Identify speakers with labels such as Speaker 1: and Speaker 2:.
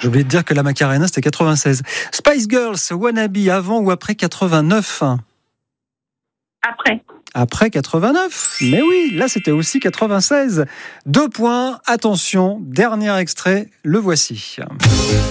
Speaker 1: J'ai oublié de dire que la Macarena, c'était 96. Spice Girls, Wannabe, avant ou après 89?
Speaker 2: Après.
Speaker 1: Après 89. Mais oui, là, c'était aussi 96. 2 points. Attention, dernier extrait, le voici.